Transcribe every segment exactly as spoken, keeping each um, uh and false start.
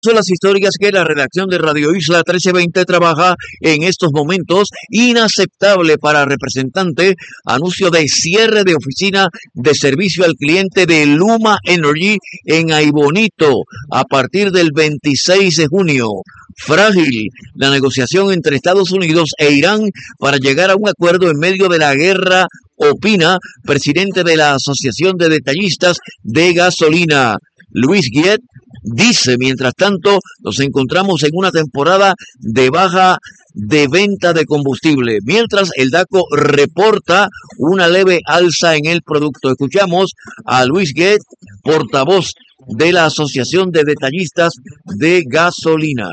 Son las historias que la redacción de Radio Isla mil trescientos veinte trabaja en estos momentos. Inaceptable para representante. Anuncio de cierre de oficina de servicio al cliente de Luma Energy en Aibonito a partir del veintiséis de junio. Frágil la negociación entre Estados Unidos e Irán para llegar a un acuerdo en medio de la guerra, opina presidente de la Asociación de Detallistas de Gasolina. Luis Guiet dice, mientras tanto, nos encontramos en una temporada de baja de venta de combustible, mientras el DACO reporta una leve alza en el producto. Escuchamos a Luis Guet, portavoz de la Asociación de Detallistas de Gasolina.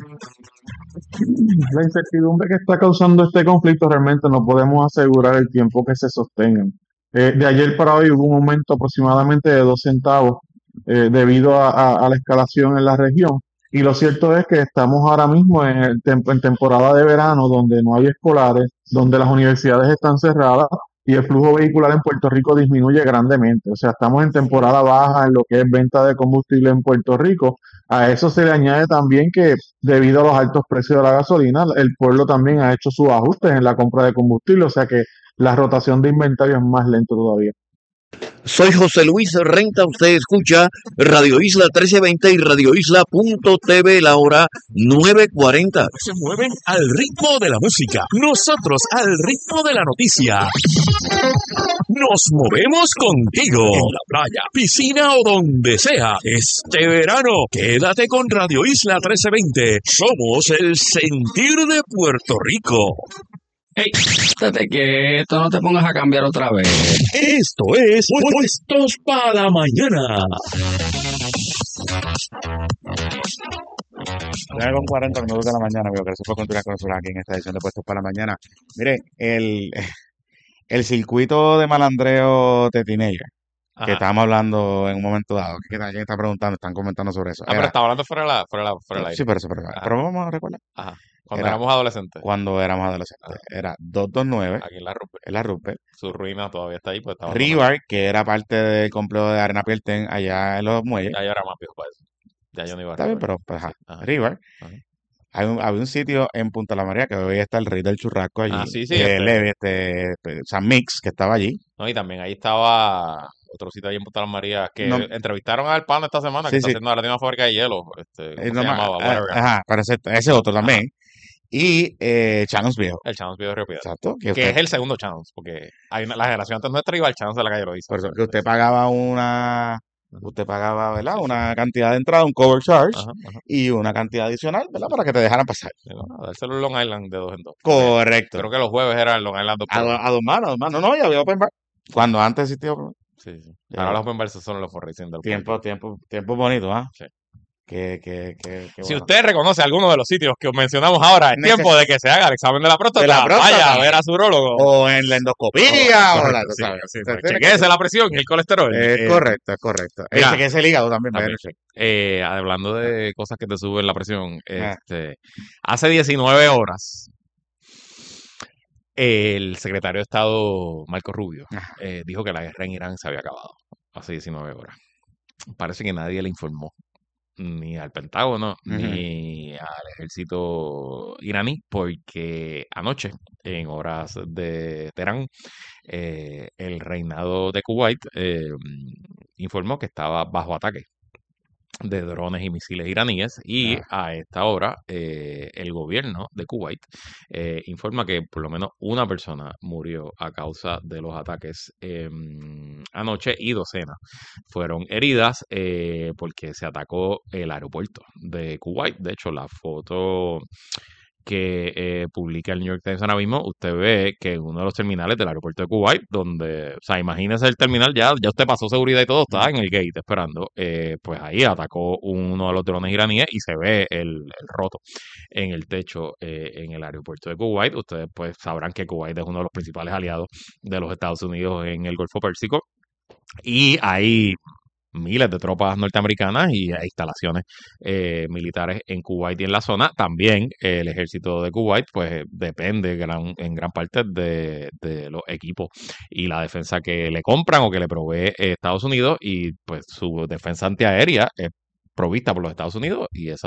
La incertidumbre que está causando este conflicto realmente no podemos asegurar el tiempo que se sostengan. Eh, de ayer para hoy hubo un aumento aproximadamente de dos centavos eh, debido a, a, a la escalación en la región. Y lo cierto es que estamos ahora mismo en, el tem- en temporada de verano donde no hay escolares, donde las universidades están cerradas y el flujo vehicular en Puerto Rico disminuye grandemente. O sea, estamos en temporada baja en lo que es venta de combustible en Puerto Rico. A eso se le añade también que debido a los altos precios de la gasolina, el pueblo también ha hecho sus ajustes en la compra de combustible, o sea que la rotación de inventario es más lento todavía. Soy José Luis Renta, usted escucha Radio Isla mil trescientos veinte y Radio Isla punto t v, la hora nueve cuarenta. Se mueven al ritmo de la música, nosotros al ritmo de la noticia. Nos movemos contigo en la playa, piscina o donde sea. Este verano, quédate con Radio Isla mil trescientos veinte. Somos el sentir de Puerto Rico. Hey, estate quieto, no te pongas a cambiar otra vez. Esto es Puestos para Mañana. nueve con cuarenta minutos de la mañana, amigo. Gracias por continuar con nosotros aquí en esta edición de Puestos para Mañana. Mire, el, el circuito de malandreo de Teenager, que Ajá. estábamos hablando en un momento dado, que alguien está preguntando, están comentando sobre eso. Ah, pero Era- estaba hablando fuera de la, fuera de la, fuera del aire. sí, pero eso, pero, Ajá. pero vamos a recordar. Ajá. Cuando Era- éramos adolescentes. Cuando éramos adolescentes. Era doscientos veintinueve, Aquí en la Rupert. en la Rupert. Su ruina todavía está ahí, pues estaba. Rivar, que era parte del complejo de Arena Pierten allá en los muelles. Ya yo era más viejo para eso. Ya yo no iba a Está bien, River. pero pues, ajá. Sí, ajá. Rivar. Ajá. Hay un, había un sitio en Punta La María que hoy está el rey del churrasco allí. Ah, sí, sí, eh, este- Levi, este, este, San Mix, que estaba allí. No, y también ahí estaba otro sitio ahí en Punta Las Marías que No. entrevistaron al pan esta semana, Sí, que está sí. haciendo, ahora tiene una fábrica de hielo. Este, ¿cómo Eh, se no ma- llamaba? ah, Whatever. ajá, pero ese, ese otro también. Y eh, Chanos Viejo. El Channels Viejo de Río Piedra. Exacto. Que Que usted, es el segundo Channels, porque hay una, la generación antes nuestra iba al Channels de la calle Loíza. por eso, que usted pagaba una, usted pagaba, ¿verdad? Una cantidad de entrada, un cover charge, Ajá, ajá. y una cantidad adicional, ¿verdad? Para que te dejaran pasar. Sí, no, a dárselo en Long Island de dos en dos. Correcto. Creo que los jueves era el Long Island dos A, por do- uno. a dos manos, a dos manos. No, ya había open bar. Cuando antes existía open bar. Sí, sí. Ya. Ahora los open bars son los for racing del Tiempo, pueblo. tiempo, tiempo bonito, ¿ah? Sí. Que, que, que, que Si bueno. usted reconoce alguno de los sitios que mencionamos ahora, es Neces- tiempo de que se haga el examen de la próstata. De la próstata. Vaya a ver a su urólogo. O en la endoscopía, o, la, Correcto, tú sí, sabes. sí, Usted pues, tiene que- chequéese la presión y el colesterol. Es Eh, correcto, es correcto. mira, Ese que es el hígado también, también. vaya, eh, hablando de cosas que te suben la presión, Ah. este, hace diecinueve horas, el secretario de Estado, Marco Rubio, Ajá. eh, dijo que la guerra en Irán se había acabado hace diecinueve horas. Parece que nadie le informó, ni al Pentágono, Ujú. ni al ejército iraní, porque anoche, en horas de Teherán, eh, el reinado de Kuwait eh, informó que estaba bajo ataque de drones y misiles iraníes y Ah. a esta hora eh, el gobierno de Kuwait eh, informa que por lo menos una persona murió a causa de los ataques eh, anoche y docenas fueron heridas eh, porque se atacó el aeropuerto de Kuwait. De hecho, la foto que eh, publica el New York Times ahora mismo, usted ve que en uno de los terminales del aeropuerto de Kuwait, donde, o sea, imagínese el terminal, ya, ya usted pasó seguridad y todo, está en el gate esperando, eh, pues ahí atacó uno de los drones iraníes y se ve el, el roto en el techo eh, en el aeropuerto de Kuwait. Ustedes pues sabrán que Kuwait es uno de los principales aliados de los Estados Unidos en el Golfo Pérsico y hay miles de tropas norteamericanas y hay instalaciones eh, militares en Kuwait y en la zona. También eh, el ejército de Kuwait pues depende gran, en gran parte de, de los equipos y la defensa que le compran o que le provee eh, Estados Unidos y pues su defensa antiaérea es provista por los Estados Unidos y esa